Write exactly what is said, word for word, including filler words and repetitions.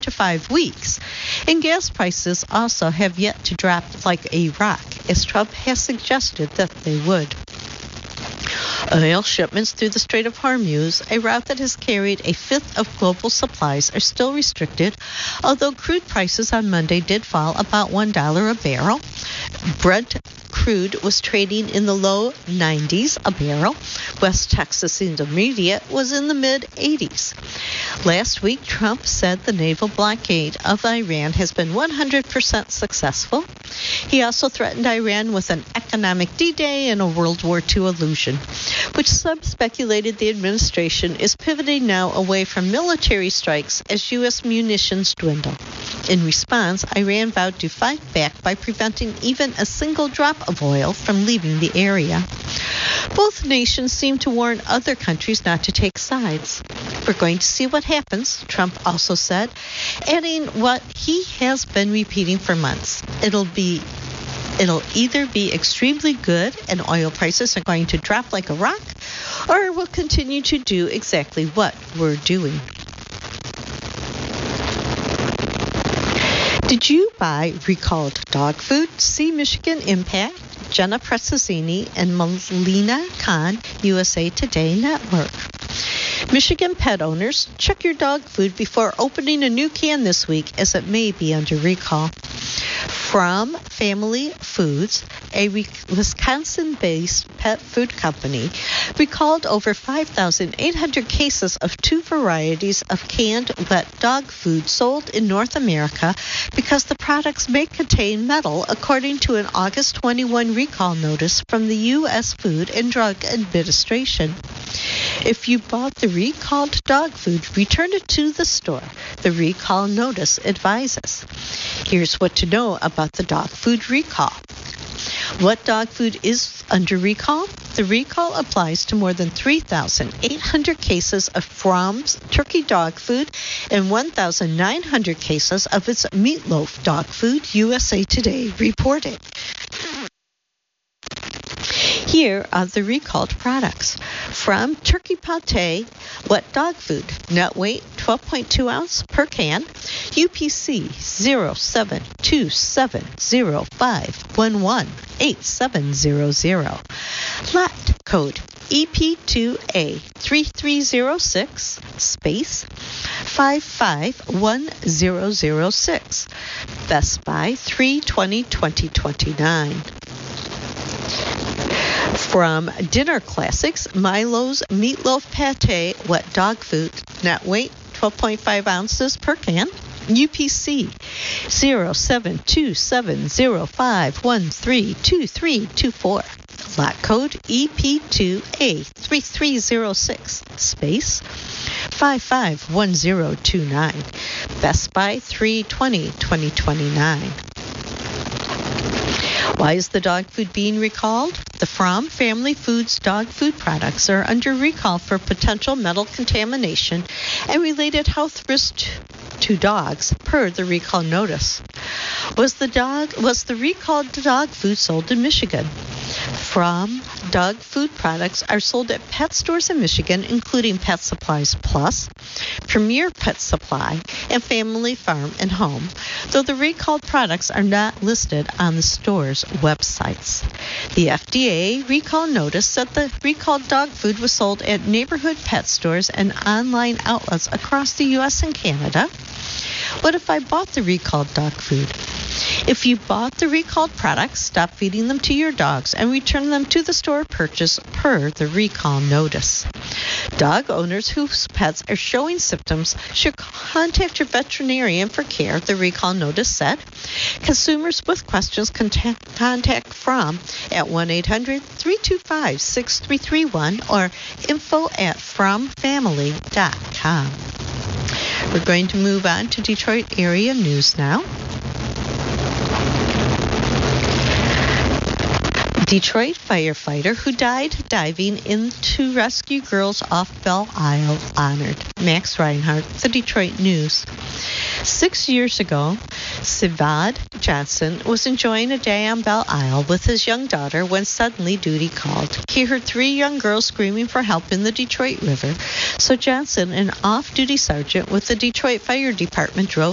to five weeks. And gas prices also have yet to drop like a rock, as Trump has suggested that they would. Oil shipments through the Strait of Hormuz, a route that has carried a fifth of global supplies, are still restricted, although crude prices on Monday did fall about one dollar a barrel. Brent crude was trading in the low nineties a barrel. West Texas Intermediate was in the mid-eighties. Last week, Trump said the naval blockade of Iran has been one hundred percent successful. He also threatened Iran with an economic D-Day and a World War Two illusion, which some speculated the administration is pivoting now away from military strikes as U S munitions dwindle. In response, Iran vowed to fight back by preventing even a single drop of oil from leaving the area. Both nations seem to warn other countries not to take sides. We're going to see what happens, Trump also said, adding what he has been repeating for months. It'll be It'll either be extremely good and oil prices are going to drop like a rock, or we'll continue to do exactly what we're doing. Did you buy recalled dog food? See Michigan Impact, Jenna Prezzini, and Melina Khan, U S A Today Network. Michigan pet owners, check your dog food before opening a new can this week, as it may be under recall. From Family Foods, a Wisconsin-based pet food company, recalled over five thousand eight hundred cases of two varieties of canned wet dog food sold in North America because the products may contain metal, according to an August twenty-first recall notice from the U S Food and Drug Administration. If you bought the recalled dog food, return it to the store, the recall notice advises. Here's what to know about the dog food recall. What dog food is under recall? The recall applies to more than three thousand eight hundred cases of Fromm's turkey dog food and one thousand nine hundred cases of its meatloaf dog food, U S A Today reported. Here are the recalled products. From Turkey Pate wet dog food, net weight twelve point two ounce per can, U P C zero seven two seven zero five one one eight seven zero zero. Lot code E P two A three three zero six space five five one zero zero six. Best Buy three twenty twenty twenty-nine. From Dinner Classics, Milo's Meatloaf Pate wet dog food, net weight twelve point five ounces per can, U P C zero seven two seven zero five one three two three two four. Lot code E P two A three three zero six space five five one zero two nine. Best Buy three twenty twenty twenty-nine. Why is the dog food being recalled? The Fromm Family Foods dog food products are under recall for potential metal contamination and related health risks to dogs, per the recall notice. Was the dog was the recalled dog food sold in Michigan? Fromm dog food products are sold at pet stores in Michigan, including Pet Supplies Plus, Premier Pet Supply, and Family Farm and Home, though the recalled products are not listed on the store's websites. The F D A recall notice said the recalled dog food was sold at neighborhood pet stores and online outlets across the U S and Canada. What if I bought the recalled dog food? If you bought the recalled products, stop feeding them to your dogs and return them to the store purchase per the recall notice. Dog owners whose pets are showing symptoms should contact your veterinarian for care, the recall notice said. Consumers with questions can t- contact Fromm at one eight hundred three two five six three three one or info at fromm family dot com. We're going to move on to Detroit area news now. Detroit firefighter who died diving in to rescue girls off Belle Isle honored. Max Reinhardt, the Detroit News. Six years ago, Sivad Johnson was enjoying a day on Belle Isle with his young daughter when suddenly duty called. He heard three young girls screaming for help in the Detroit River, so Johnson, an off-duty sergeant with the Detroit Fire Department, drove